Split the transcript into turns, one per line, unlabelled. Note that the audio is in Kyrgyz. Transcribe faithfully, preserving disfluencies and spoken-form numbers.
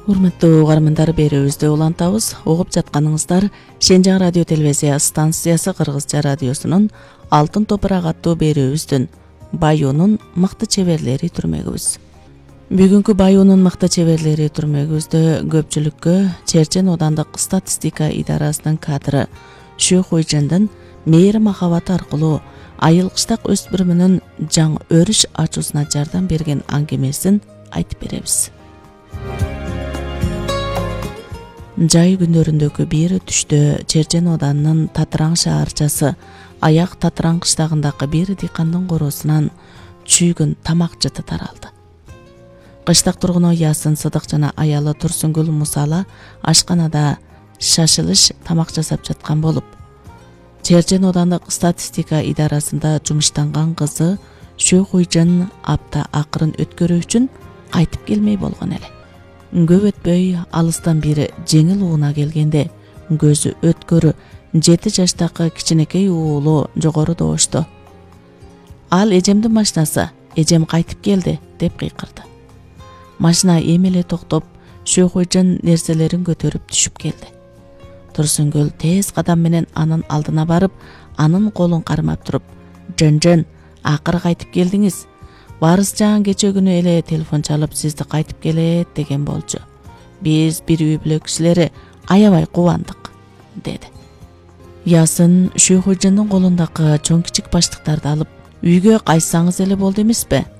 Урматтуу угармандар, берүүбүздү улантабыз. Угуп жатканыңыздар Шенжаң радио телевизия станциясы Кыргызча радиосунун Алтын топурак аттуу берүүбүздүн Баюунун мыкты чеберлери түрмөгүбүз. Бүгүнкү Баюунун мыкты чеберлери түрмөгүбүздө көпчүлүккө Черчен Оодандык статистика идарасынын кадры Шу Хуйжендин мээри махабаты аркылуу айыл кыштак өспүрүмүнүн жаң өрүш ачуусуна жардам берген аңгемесин айтып беребиз. Жай күндөрүндөгү бир түштө Черчен Оодунун Татыраң шаарчасы Аяк Татыраң кыштагындагы бир дыйкандын короосунан чүйгүн тамак жыты таралды. Кыштак тургуну Ясын Сыдык жана аялы Турсунгүл Мусала ашканада шашылыш тамак жасап жаткан болуп, Черчен Оодандык статистика идарасында жумуштанган кызы Шу Хуйжен апта акырын өткөрүү үчүн кайтып келмей болгон эле. Көп өтпөй алыстан бири жеңил ууна келгенде көзү өткөрү жети жаштагы кичинекей уулу жогору добушту. Ал эжемдин машинасы, эжем кайтып келди деп кыйкырды. Машина эми эле токтоп, Шу Хуйжен нерселерин көтөрүп түшүп келди. Турсунгүл тез кадам менен анын алдына барып, анын колун кармап туруп: "Жен-жен, акыры кайтып келдиңиз. Барысжан кече күнү эле телефон чалып сизди кайтып келет деген болчу. Биз бир үй бүлө кишилери аябай кубандык", деди. Ясын Шу Хуйжендин колундагы чоң кичик баштыктарды алып: "Үйгө кайтсаңыз эле болду эмеспи?